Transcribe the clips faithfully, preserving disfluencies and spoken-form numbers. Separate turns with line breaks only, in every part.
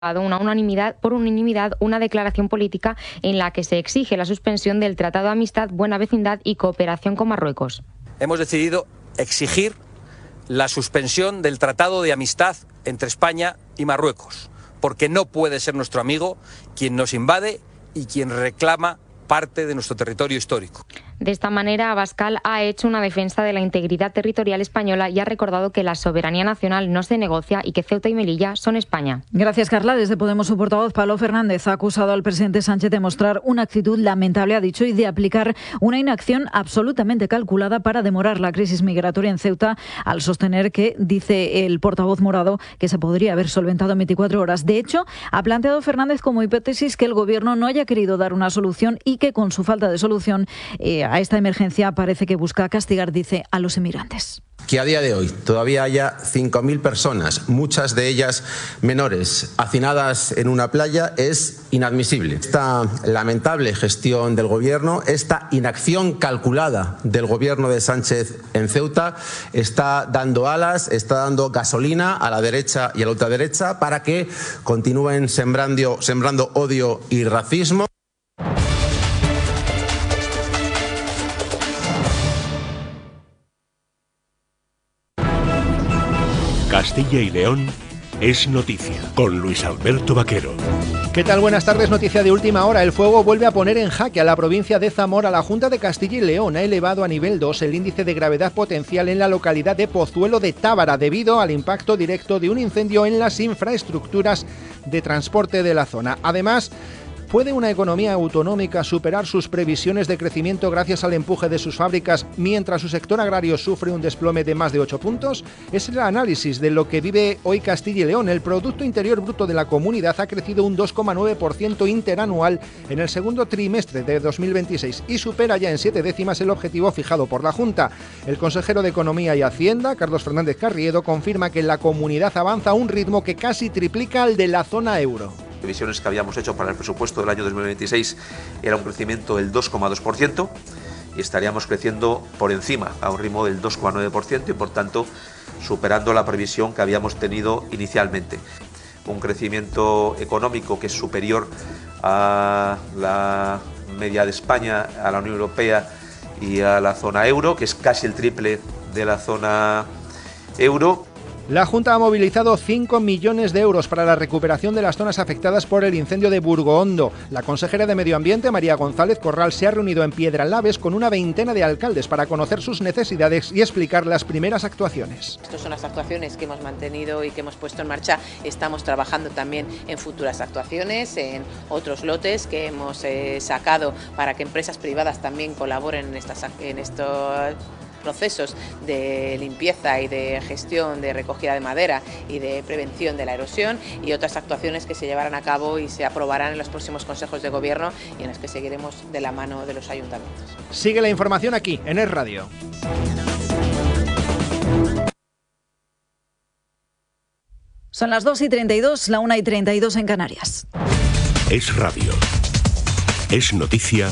Una unanimidad, por unanimidad una declaración política en la que se exige la suspensión del Tratado de Amistad, Buena Vecindad y Cooperación con Marruecos.
Hemos decidido exigir la suspensión del Tratado de Amistad entre España y Marruecos, porque no puede ser nuestro amigo quien nos invade y quien reclama parte de nuestro territorio histórico.
De esta manera, Abascal ha hecho una defensa de la integridad territorial española y ha recordado que la soberanía nacional no se negocia y que Ceuta y Melilla son España.
Gracias, Carla. Desde Podemos, su portavoz, Pablo Fernández, ha acusado al presidente Sánchez de mostrar una actitud lamentable, ha dicho, y de aplicar una inacción absolutamente calculada para demorar la crisis migratoria en Ceuta, al sostener que, dice el portavoz morado, que se podría haber solventado en veinticuatro horas. De hecho, ha planteado Fernández como hipótesis que el Gobierno no haya querido dar una solución y que con su falta de solución eh, a esta emergencia parece que busca castigar, dice, a los inmigrantes.
Que a día de hoy todavía haya cinco mil personas, muchas de ellas menores, hacinadas en una playa es inadmisible. Esta lamentable gestión del Gobierno, esta inacción calculada del Gobierno de Sánchez en Ceuta está dando alas, está dando gasolina a la derecha y a la ultraderecha para que continúen sembrando, sembrando odio y racismo.
Castilla y León es noticia, con Luis Alberto Vaquero.
¿Qué tal? Buenas tardes. Noticia de última hora. El fuego vuelve a poner en jaque a la provincia de Zamora. La Junta de Castilla y León ha elevado a nivel dos el índice de gravedad potencial en la localidad de Pozuelo de Tábara debido al impacto directo de un incendio en las infraestructuras de transporte de la zona. Además, ¿puede una economía autonómica superar sus previsiones de crecimiento gracias al empuje de sus fábricas mientras su sector agrario sufre un desplome de más de ocho puntos? Es el análisis de lo que vive hoy Castilla y León. El Producto Interior Bruto de la comunidad ha crecido un dos coma nueve por ciento interanual en el segundo trimestre de dos mil veintiséis y supera ya en siete décimas el objetivo fijado por la Junta. El consejero de Economía y Hacienda, Carlos Fernández Carriedo, confirma que la comunidad avanza a un ritmo que casi triplica al de la zona euro.
Previsiones que habíamos hecho para el presupuesto del año dos mil veintiséis era un crecimiento del dos coma dos por ciento y estaríamos creciendo por encima a un ritmo del dos coma nueve por ciento y por tanto superando la previsión que habíamos tenido inicialmente. Un crecimiento económico que es superior a la media de España, a la Unión Europea y a la zona euro, que es casi el triple de la zona euro.
La Junta ha movilizado cinco millones de euros para la recuperación de las zonas afectadas por el incendio de Burgohondo. La consejera de Medio Ambiente, María González Corral, se ha reunido en Piedralaves con una veintena de alcaldes para conocer sus necesidades y explicar las primeras actuaciones.
Estas son las actuaciones que hemos mantenido y que hemos puesto en marcha. Estamos trabajando también en futuras actuaciones, en otros lotes que hemos eh, sacado para que empresas privadas también colaboren en, estas, en estos procesos de limpieza y de gestión de recogida de madera y de prevención de la erosión, y otras actuaciones que se llevarán a cabo y se aprobarán en los próximos consejos de gobierno y en las que seguiremos de la mano de los ayuntamientos.
Sigue la información aquí en Es Radio.
Son las dos y treinta y dos, la una y treinta y dos en Canarias.
Es Radio. Es noticia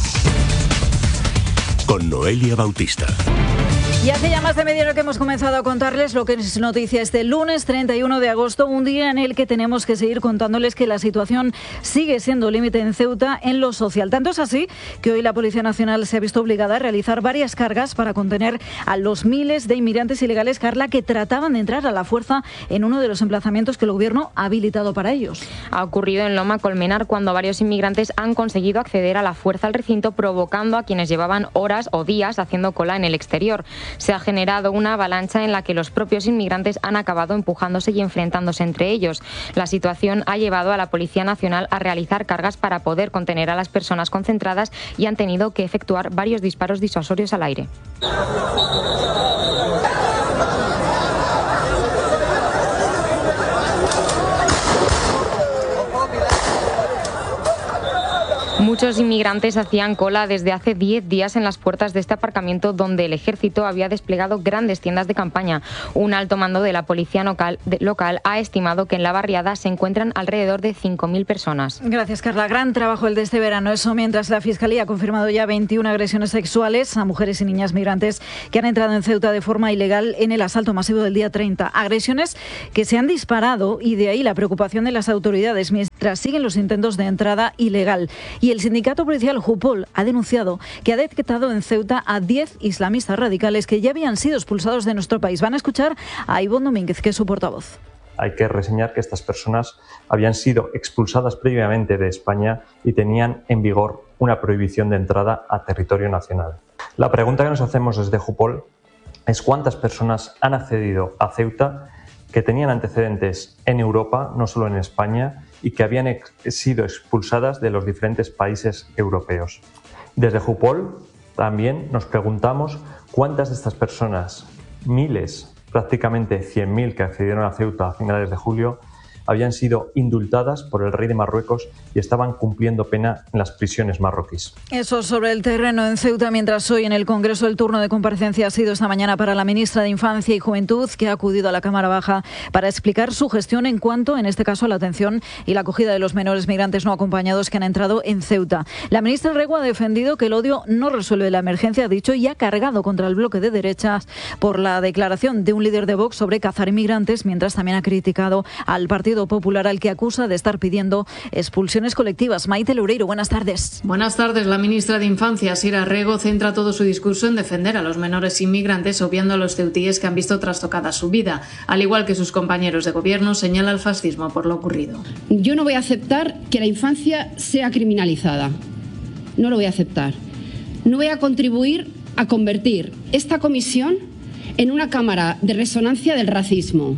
con Noelia Bautista.
Y hace ya más de media hora que hemos comenzado a contarles lo que es noticia este lunes treinta y uno de agosto, un día en el que tenemos que seguir contándoles que la situación sigue siendo límite en Ceuta en lo social. Tanto es así que hoy la Policía Nacional se ha visto obligada a realizar varias cargas para contener a los miles de inmigrantes ilegales, Carla, que trataban de entrar a la fuerza en uno de los emplazamientos que el Gobierno ha habilitado para ellos.
Ha ocurrido en Loma Colmenar cuando varios inmigrantes han conseguido acceder a la fuerza al recinto, provocando a quienes llevaban horas o días haciendo cola en el exterior. Se ha generado una avalancha en la que los propios inmigrantes han acabado empujándose y enfrentándose entre ellos. La situación ha llevado a la Policía Nacional a realizar cargas para poder contener a las personas concentradas y han tenido que efectuar varios disparos disuasorios al aire. Muchos inmigrantes hacían cola desde hace diez días en las puertas de este aparcamiento donde el ejército había desplegado grandes tiendas de campaña. Un alto mando de la policía local, de, local ha estimado que en la barriada se encuentran alrededor de cinco mil personas.
Gracias, Carla. Gran trabajo el de este verano. Eso mientras la Fiscalía ha confirmado ya veintiuna agresiones sexuales a mujeres y niñas migrantes que han entrado en Ceuta de forma ilegal en el asalto masivo del día treinta. Agresiones que se han disparado y de ahí la preocupación de las autoridades mientras siguen los intentos de entrada ilegal. Y el sindicato policial Jupol ha denunciado que ha detectado en Ceuta a diez islamistas radicales que ya habían sido expulsados de nuestro país. Van a escuchar a Ivonne Domínguez, que es su portavoz.
Hay que reseñar que estas personas habían sido expulsadas previamente de España y tenían en vigor una prohibición de entrada a territorio nacional. La pregunta que nos hacemos desde Jupol es cuántas personas han accedido a Ceuta que tenían antecedentes en Europa, no solo en España, y que habían ex- sido expulsadas de los diferentes países europeos. Desde Jupol también nos preguntamos cuántas de estas personas, miles, prácticamente cien mil que accedieron a Ceuta a finales de julio, habían sido indultadas por el rey de Marruecos y estaban cumpliendo pena en las prisiones marroquíes.
Eso sobre el terreno en Ceuta, mientras hoy en el Congreso el turno de comparecencia ha sido esta mañana para la ministra de Infancia y Juventud, que ha acudido a la Cámara Baja para explicar su gestión en cuanto, en este caso, a la atención y la acogida de los menores migrantes no acompañados que han entrado en Ceuta. La ministra Rego ha defendido que el odio no resuelve la emergencia, ha dicho, y ha cargado contra el bloque de derechas por la declaración de un líder de Vox sobre cazar inmigrantes, mientras también ha criticado al Partido Popular, al que acusa de estar pidiendo expulsiones colectivas. Maite Loureiro, buenas tardes.
Buenas tardes. La ministra de Infancia, Sira Rego, centra todo su discurso en defender a los menores inmigrantes, obviando a los ceutíes que han visto trastocada su vida. Al igual que sus compañeros de gobierno, señala el fascismo por lo ocurrido.
Yo no voy a aceptar que la infancia sea criminalizada. No lo voy a aceptar. No voy a contribuir a convertir esta comisión en una cámara de resonancia del racismo.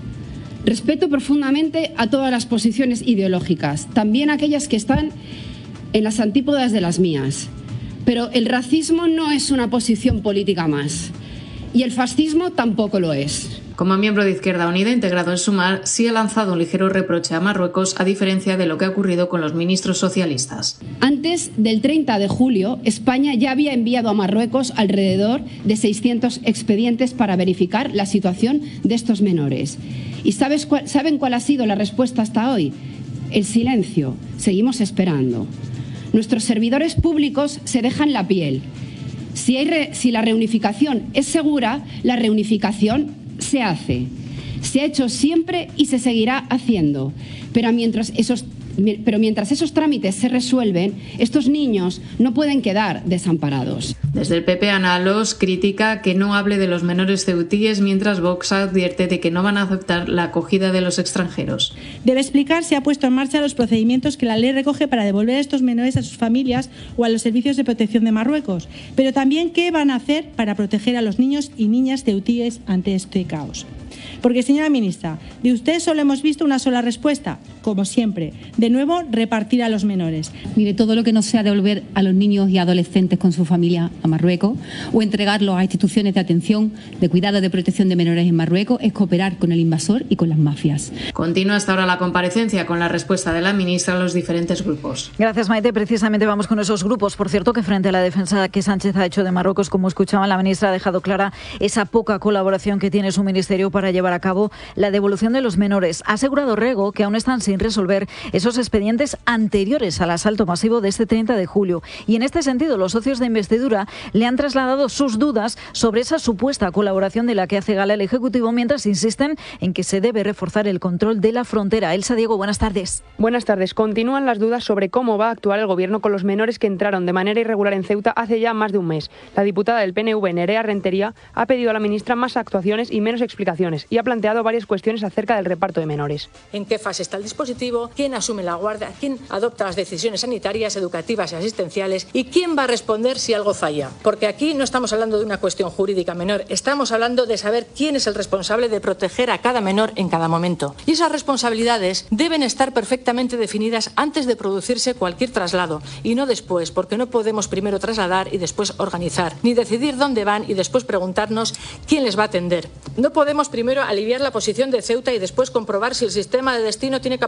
Respeto profundamente a todas las posiciones ideológicas, también aquellas que están en las antípodas de las mías. Pero el racismo no es una posición política más, y el fascismo tampoco lo es.
Como miembro de Izquierda Unida integrado en Sumar, sí ha lanzado un ligero reproche a Marruecos, a diferencia de lo que ha ocurrido con los ministros socialistas.
Antes del treinta de julio, España ya había enviado a Marruecos alrededor de seiscientos expedientes para verificar la situación de estos menores. ¿Y sabes cuál, saben cuál ha sido la respuesta hasta hoy? El silencio. Seguimos esperando. Nuestros servidores públicos se dejan la piel. Si, hay re, si la reunificación es segura, la reunificación se hace. Se ha hecho siempre y se seguirá haciendo. Pero mientras esos Pero mientras esos trámites se resuelven, estos niños no pueden quedar desamparados.
Desde el P P, Ana Alós critica que no hable de los menores ceutíes, mientras Vox advierte de que no van a aceptar la acogida de los extranjeros.
Debe explicar si ha puesto en marcha los procedimientos que la ley recoge para devolver a estos menores a sus familias o a los servicios de protección de Marruecos, pero también qué van a hacer para proteger a los niños y niñas ceutíes ante este caos. Porque, señora ministra, de usted solo hemos visto una sola respuesta, como siempre, de nuevo repartir a los menores.
Mire, todo lo que no sea devolver a los niños y adolescentes con su familia a Marruecos o entregarlos a instituciones de atención, de cuidado, de protección de menores en Marruecos es cooperar con el invasor y con las mafias.
Continúa hasta ahora la comparecencia con la respuesta de la ministra a los diferentes grupos.
Gracias, Maite. Precisamente vamos con esos grupos. Por cierto, que frente a la defensa que Sánchez ha hecho de Marruecos, como escuchaban, la ministra ha dejado clara esa poca colaboración que tiene su ministerio para llevar a cabo la devolución de los menores. Ha asegurado Rego que aún están sin resolver esos expedientes anteriores al asalto masivo de este treinta de julio. Y en este sentido, los socios de investidura le han trasladado sus dudas sobre esa supuesta colaboración de la que hace gala el Ejecutivo, mientras insisten en que se debe reforzar el control de la frontera. Elsa Diego, buenas tardes.
Buenas tardes. Continúan las dudas sobre cómo va a actuar el Gobierno con los menores que entraron de manera irregular en Ceuta hace ya más de un mes. La diputada del P N V, Nerea Rentería, ha pedido a la ministra más actuaciones y menos explicaciones y ha planteado varias cuestiones acerca del reparto de menores.
¿En qué fase está el dispositivo? ¿Quién asume la guardia? ¿Quién adopta las decisiones sanitarias, educativas y asistenciales? ¿Y quién va a responder si algo falla? Porque aquí no estamos hablando de una cuestión jurídica menor, estamos hablando de saber quién es el responsable de proteger a cada menor en cada momento. Y esas responsabilidades deben estar perfectamente definidas antes de producirse cualquier traslado y no después, porque no podemos primero trasladar y después organizar, ni decidir dónde van y después preguntarnos quién les va a atender. No podemos primero aliviar la posición de Ceuta y después comprobar si el sistema de destino tiene capacidad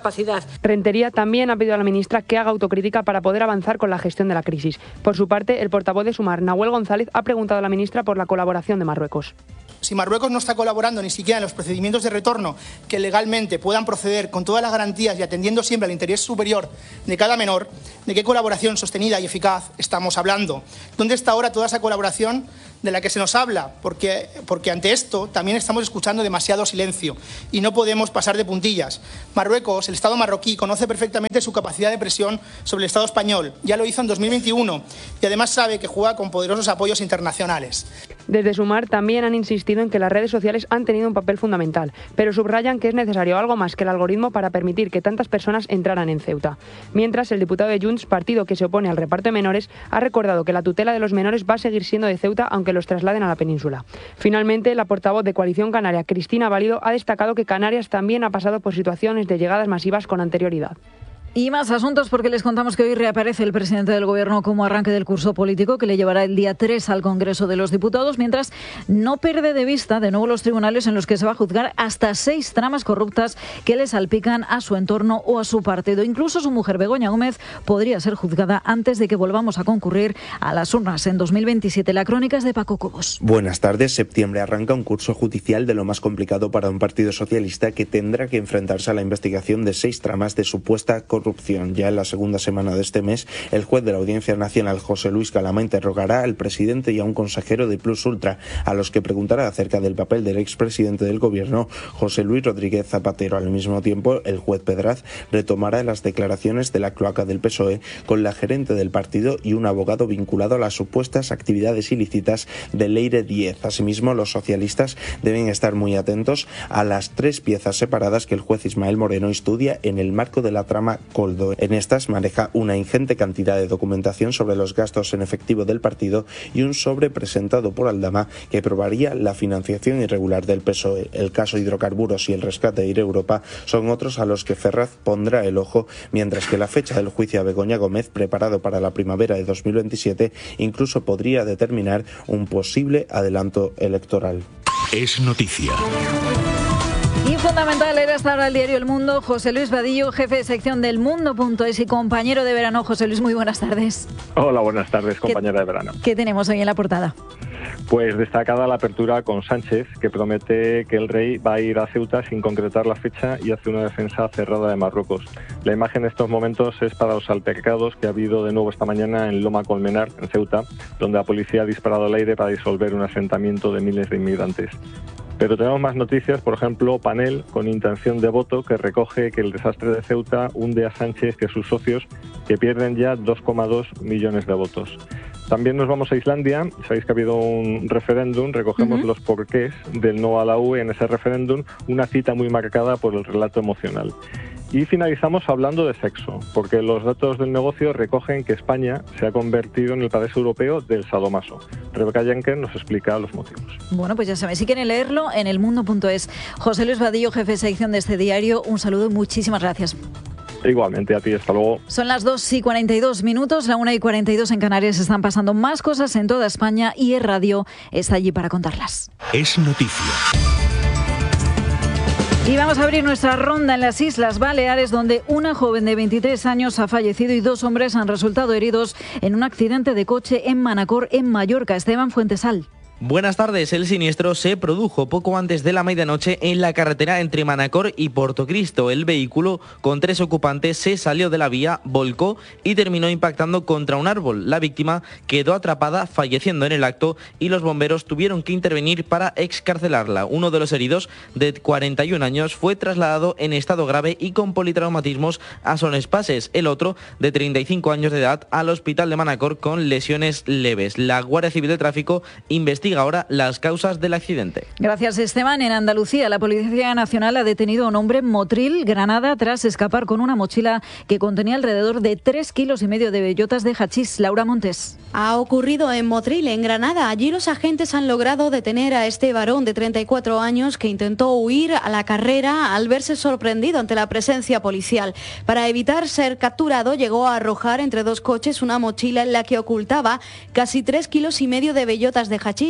capacidad.
Rentería también ha pedido a la ministra que haga autocrítica para poder avanzar con la gestión de la crisis. Por su parte, el portavoz de Sumar, Nahuel González, ha preguntado a la ministra por la colaboración de Marruecos.
Si Marruecos no está colaborando ni siquiera en los procedimientos de retorno que legalmente puedan proceder con todas las garantías y atendiendo siempre al interés superior de cada menor, ¿de qué colaboración sostenida y eficaz estamos hablando? ¿Dónde está ahora toda esa colaboración de la que se nos habla? Porque, porque ante esto también estamos escuchando demasiado silencio y no podemos pasar de puntillas. Marruecos, el Estado marroquí, conoce perfectamente su capacidad de presión sobre el Estado español. Ya lo hizo en dos mil veintiuno y además sabe que juega con poderosos apoyos internacionales.
Desde Sumar también han insistido en que las redes sociales han tenido un papel fundamental, pero subrayan que es necesario algo más que el algoritmo para permitir que tantas personas entraran en Ceuta. Mientras, el diputado de Junts, partido que se opone al reparto de menores, ha recordado que la tutela de los menores va a seguir siendo de Ceuta aunque los trasladen a la península. Finalmente, la portavoz de Coalición Canaria, Cristina Valido, ha destacado que Canarias también ha pasado por situaciones de llegadas masivas con anterioridad.
Y más asuntos porque les contamos que hoy reaparece el presidente del Gobierno como arranque del curso político que le llevará el día tres al Congreso de los Diputados, mientras no pierde de vista de nuevo los tribunales en los que se va a juzgar hasta seis tramas corruptas que le salpican a su entorno o a su partido. Incluso su mujer, Begoña Gómez, podría ser juzgada antes de que volvamos a concurrir a las urnas en dos mil veintisiete. La crónica es de Paco Cobos.
Buenas tardes. Septiembre arranca un curso judicial de lo más complicado para un partido socialista que tendrá que enfrentarse a la investigación de seis tramas de supuesta corrupción. Ya en la segunda semana de este mes, el juez de la Audiencia Nacional, José Luis Calama, interrogará al presidente y a un consejero de Plus Ultra, a los que preguntará acerca del papel del expresidente del Gobierno, José Luis Rodríguez Zapatero. Al mismo tiempo, el juez Pedraz retomará las declaraciones de la cloaca del P S O E con la gerente del partido y un abogado vinculado a las supuestas actividades ilícitas de Leire diez. Asimismo, los socialistas deben estar muy atentos a las tres piezas separadas que el juez Ismael Moreno estudia en el marco de la trama Coldo. En estas maneja una ingente cantidad de documentación sobre los gastos en efectivo del partido y un sobre presentado por Aldama que probaría la financiación irregular del P S O E. El caso hidrocarburos y el rescate de Air Europa son otros a los que Ferraz pondrá el ojo, mientras que la fecha del juicio a Begoña Gómez, preparado para la primavera de dos mil veintisiete, incluso podría determinar un posible adelanto electoral.
Es noticia.
Y fundamental era estar al diario El Mundo. José Luis Vadillo, jefe de sección del Mundo punto es y compañero de verano. José Luis, muy buenas tardes.
Hola, buenas tardes, compañera de verano.
¿Qué tenemos hoy en la portada?
Pues destacada la apertura con Sánchez, que promete que el rey va a ir a Ceuta sin concretar la fecha y hace una defensa cerrada de Marruecos. La imagen en estos momentos es para los altercados que ha habido de nuevo esta mañana en Loma Colmenar, en Ceuta, donde la policía ha disparado al aire para disolver un asentamiento de miles de inmigrantes. Pero tenemos más noticias, por ejemplo, Panel, con intención de voto, que recoge que el desastre de Ceuta hunde a Sánchez y a sus socios, que pierden ya dos coma dos millones de votos. También nos vamos a Islandia. Sabéis que ha habido un referéndum, recogemos uh-huh. los porqués del no a la U E en ese referéndum, una cita muy marcada por el relato emocional. Y finalizamos hablando de sexo, porque los datos del negocio recogen que España se ha convertido en el paraíso europeo del sadomaso. Rebeca Jenker nos explica los motivos.
Bueno, pues ya sabéis, si quieren leerlo en el mundo punto es. José Luis Vadillo, jefe de sección de este diario, un saludo y muchísimas gracias.
Igualmente a ti, hasta luego.
Son las dos y cuarenta y dos minutos, la una y cuarenta y dos en Canarias. Están pasando más cosas en toda España y el radio está allí para contarlas.
Es noticia.
Y vamos a abrir nuestra ronda en las Islas Baleares, donde una joven de veintitrés años ha fallecido y dos hombres han resultado heridos en un accidente de coche en Manacor, en Mallorca. Esteban Fuentesal.
Buenas tardes. El siniestro se produjo poco antes de la medianoche en la carretera entre Manacor y Portocristo. El vehículo con tres ocupantes se salió de la vía, volcó y terminó impactando contra un árbol. La víctima quedó atrapada, falleciendo en el acto, y los bomberos tuvieron que intervenir para excarcelarla. Uno de los heridos, de cuarenta y un años, fue trasladado en estado grave y con politraumatismos a Son Espases. El otro, de treinta y cinco años de edad, al hospital de Manacor con lesiones leves. La Guardia Civil de Tráfico investiga ahora las causas del accidente.
Gracias, Esteban. En Andalucía, la Policía Nacional ha detenido a un hombre en Motril, Granada, tras escapar con una mochila que contenía alrededor de tres kilos y medio de bellotas de hachís. Laura Montes.
Ha ocurrido en Motril, en Granada. Allí los agentes han logrado detener a este varón de treinta y cuatro años que intentó huir a la carrera al verse sorprendido ante la presencia policial. Para evitar ser capturado, llegó a arrojar entre dos coches una mochila en la que ocultaba casi tres kilos y medio de bellotas de hachís.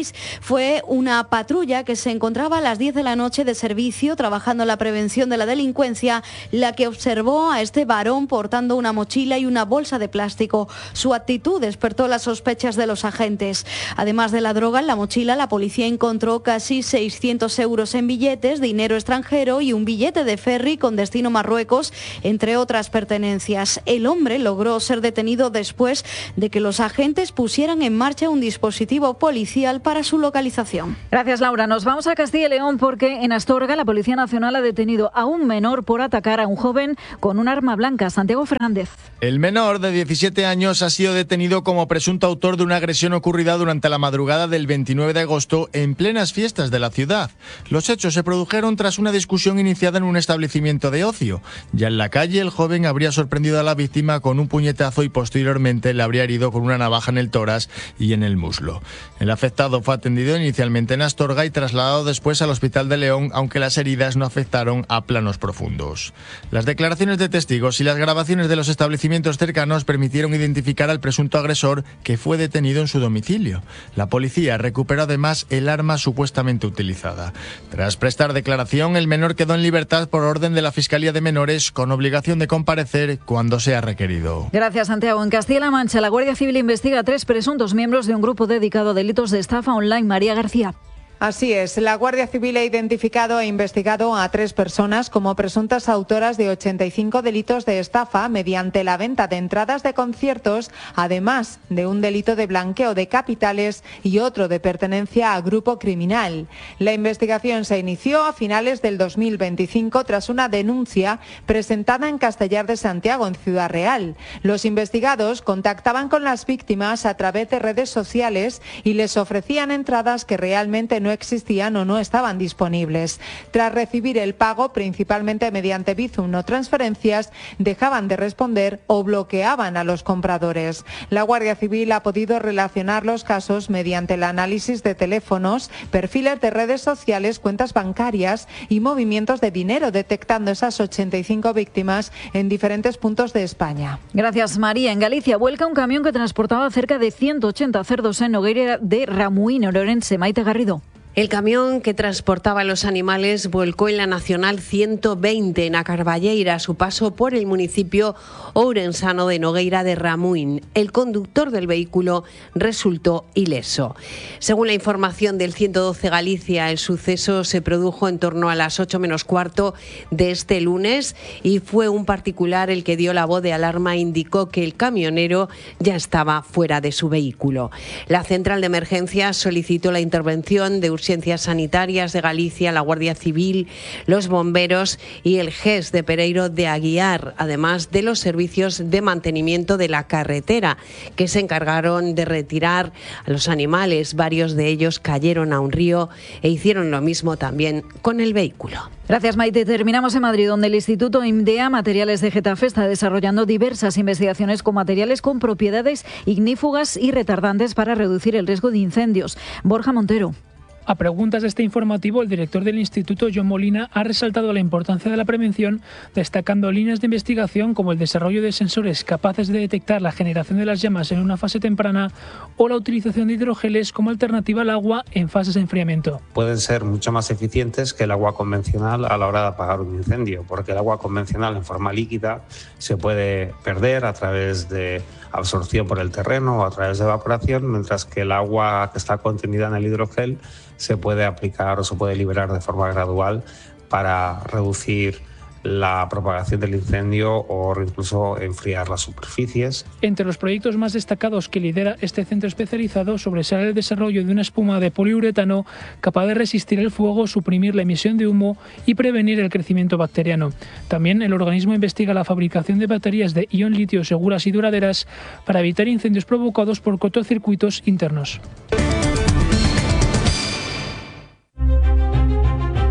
seis fue una patrulla que se encontraba a las diez de la noche de servicio trabajando en la prevención de la delincuencia la que observó a este varón portando una mochila y una bolsa de plástico. Su actitud despertó las sospechas de los agentes. Además de la droga en la mochila, la policía encontró casi seiscientos euros en billetes, dinero extranjero y un billete de ferry con destino Marruecos, entre otras pertenencias. El hombre logró ser detenido después de que los agentes pusieran en marcha un dispositivo policial para su localización.
Gracias, Laura. Nos vamos a Castilla y León porque en Astorga la Policía Nacional ha detenido a un menor por atacar a un joven con un arma blanca. Santiago Fernández.
El menor de diecisiete años ha sido detenido como presunto autor de una agresión ocurrida durante la madrugada del veintinueve de agosto en plenas fiestas de la ciudad. Los hechos se produjeron tras una discusión iniciada en un establecimiento de ocio. Ya en la calle, el joven habría sorprendido a la víctima con un puñetazo y posteriormente le habría herido con una navaja en el tórax y en el muslo. El afectado fue atendido inicialmente en Astorga y trasladado después al Hospital de León, aunque las heridas no afectaron a planos profundos. Las declaraciones de testigos y las grabaciones de los establecimientos cercanos permitieron identificar al presunto agresor, que fue detenido en su domicilio. La policía recuperó además el arma supuestamente utilizada. Tras prestar declaración, el menor quedó en libertad por orden de la Fiscalía de Menores, con obligación de comparecer cuando sea requerido.
Gracias, Santiago. En Castilla-La Mancha, la Guardia Civil investiga a tres presuntos miembros de un grupo dedicado a delitos de estafa online. María García.
Así es, la Guardia Civil ha identificado e investigado a tres personas como presuntas autoras de ochenta y cinco delitos de estafa mediante la venta de entradas de conciertos, además de un delito de blanqueo de capitales y otro de pertenencia a grupo criminal. La investigación se inició a finales del dos mil veinticinco tras una denuncia presentada en Castellar de Santiago, en Ciudad Real. Los investigados contactaban con las víctimas a través de redes sociales y les ofrecían entradas que realmente no no existían o no estaban disponibles. Tras recibir el pago, principalmente mediante Bizum o transferencias, dejaban de responder o bloqueaban a los compradores. La Guardia Civil ha podido relacionar los casos mediante el análisis de teléfonos, perfiles de redes sociales, cuentas bancarias y movimientos de dinero, detectando esas ochenta y cinco víctimas en diferentes puntos de España.
Gracias, María. En Galicia vuelca un camión que transportaba cerca de ciento ochenta cerdos en Nogueira de Ramuín, Ourense. Maite Garrido.
El camión que transportaba los animales volcó en la Nacional ciento veinte en A Carballeira a su paso por el municipio ourensano de Nogueira de Ramuín. El conductor del vehículo resultó ileso. Según la información del ciento doce Galicia, el suceso se produjo en torno a las ocho menos cuarto de este lunes y fue un particular el que dio la voz de alarma e indicó que el camionero ya estaba fuera de su vehículo. La central de emergencias solicitó la intervención de urgencias sanitarias de Galicia, la Guardia Civil, los bomberos y el G E S de Pereiro de Aguiar, además de los servicios de mantenimiento de la carretera, que se encargaron de retirar a los animales. Varios de ellos cayeron a un río e hicieron lo mismo también con el vehículo.
Gracias, Maite. Terminamos en Madrid, donde el Instituto IMDEA Materiales de Getafe está desarrollando diversas investigaciones con materiales con propiedades ignífugas y retardantes para reducir el riesgo de incendios. Borja Montero.
A preguntas de este informativo, el director del Instituto, John Molina, ha resaltado la importancia de la prevención, destacando líneas de investigación como el desarrollo de sensores capaces de detectar la generación de las llamas en una fase temprana o la utilización de hidrogeles como alternativa al agua en fases de enfriamiento.
Pueden ser mucho más eficientes que el agua convencional a la hora de apagar un incendio, porque el agua convencional en forma líquida se puede perder a través de absorción por el terreno o a través de evaporación, mientras que el agua que está contenida en el hidrogel se puede aplicar o se puede liberar de forma gradual para reducir la propagación del incendio o incluso enfriar las superficies.
Entre los proyectos más destacados que lidera este centro especializado sobresale el desarrollo de una espuma de poliuretano capaz de resistir el fuego, suprimir la emisión de humo y prevenir el crecimiento bacteriano. También el organismo investiga la fabricación de baterías de ion litio seguras y duraderas para evitar incendios provocados por cortocircuitos internos.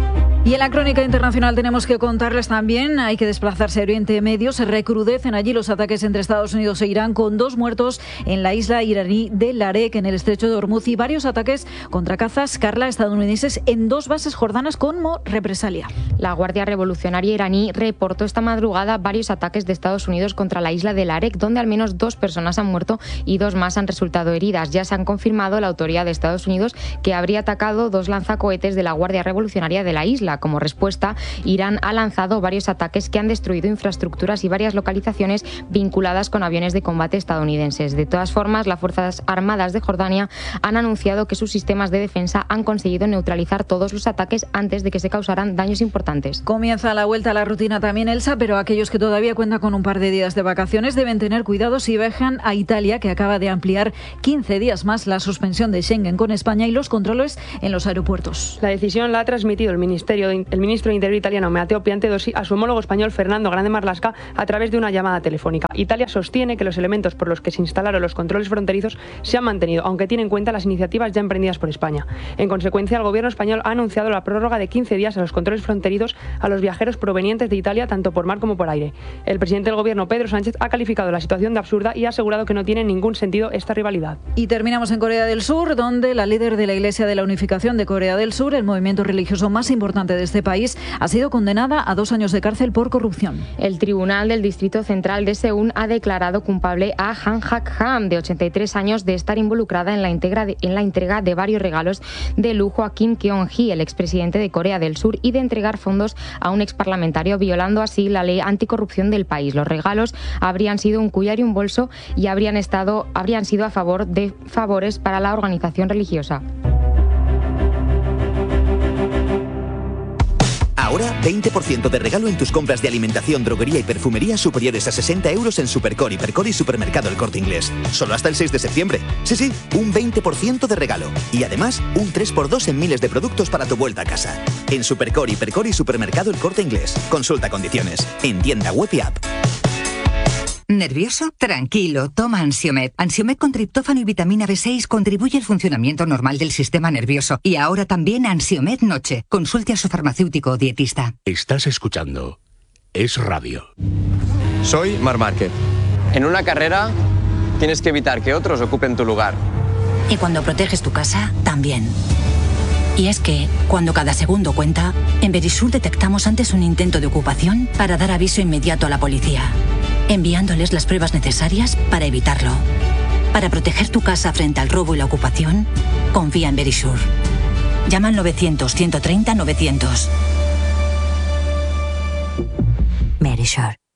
Y en la crónica internacional tenemos que contarles también, hay que desplazarse a Oriente Medio, se recrudecen allí los ataques entre Estados Unidos e Irán con dos muertos en la isla iraní de Larek, en el estrecho de Hormuz, y varios ataques contra cazas Carla estadounidenses en dos bases jordanas como represalia.
La Guardia Revolucionaria iraní reportó esta madrugada varios ataques de Estados Unidos contra la isla de Larek, donde al menos dos personas han muerto y dos más han resultado heridas. Ya se han confirmado la autoridad de Estados Unidos que habría atacado dos lanzacohetes de la Guardia Revolucionaria de la isla. Como respuesta, Irán ha lanzado varios ataques que han destruido infraestructuras y varias localizaciones vinculadas con aviones de combate estadounidenses. De todas formas, las Fuerzas Armadas de Jordania han anunciado que sus sistemas de defensa han conseguido neutralizar todos los ataques antes de que se causaran daños importantes.
Comienza la vuelta a la rutina también, Elsa, pero aquellos que todavía cuentan con un par de días de vacaciones deben tener cuidado si viajan a Italia, que acaba de ampliar quince días más la suspensión de Schengen con España y los controles en los aeropuertos.
La decisión la ha transmitido el Ministerio de, el ministro de Interior italiano Matteo Piantedosi a su homólogo español Fernando Grande Marlaska a través de una llamada telefónica. Italia sostiene que los elementos por los que se instalaron los controles fronterizos se han mantenido, aunque tiene en cuenta las iniciativas ya emprendidas por España. En consecuencia, el gobierno español ha anunciado la prórroga de quince días a los controles fronterizos a los viajeros provenientes de Italia, tanto por mar como por aire. El presidente del gobierno, Pedro Sánchez, ha calificado la situación de absurda y ha asegurado que no tiene ningún sentido esta rivalidad.
Y terminamos en Corea del Sur, donde la líder de la Iglesia de la Unificación de Corea del Sur, el movimiento religioso más importante de este país, ha sido condenada a dos años de cárcel por corrupción.
El Tribunal del Distrito Central de Seúl ha declarado culpable a Han Hak-ham, de ochenta y tres años, de estar involucrada en la, de, en la entrega de varios regalos de lujo a Kim Kyung-hee, el expresidente de Corea del Sur, y de entregar fondos a un exparlamentario, violando así la ley anticorrupción del país. Los regalos habrían sido un collar y un bolso y habrían, estado, habrían sido a favor de favores para la organización religiosa.
Ahora, veinte por ciento de regalo en tus compras de alimentación, droguería y perfumería superiores a sesenta euros en Supercore, Hipercore y Supermercado El Corte Inglés. Solo hasta el seis de septiembre. Sí, sí, un veinte por ciento de regalo. Y además, un tres por dos en miles de productos para tu vuelta a casa. En Supercore, Hipercore y Supermercado El Corte Inglés. Consulta condiciones. En tienda web y app.
¿Nervioso? Tranquilo, toma Ansiomed. Ansiomed con triptófano y vitamina B seis contribuye al funcionamiento normal del sistema nervioso. Y ahora también Ansiomed Noche. Consulte a su farmacéutico o dietista.
Estás escuchando Es Radio.
Soy Marc Márquez. En una carrera tienes que evitar que otros ocupen tu lugar.
Y cuando proteges tu casa, también. Y es que, cuando cada segundo cuenta, en Verisur detectamos antes un intento de ocupación para dar aviso inmediato a la policía, enviándoles las pruebas necesarias para evitarlo. Para proteger tu casa frente al robo y la ocupación, confía en Verisur. Llama al novecientos, ciento treinta, novecientos. Verisur.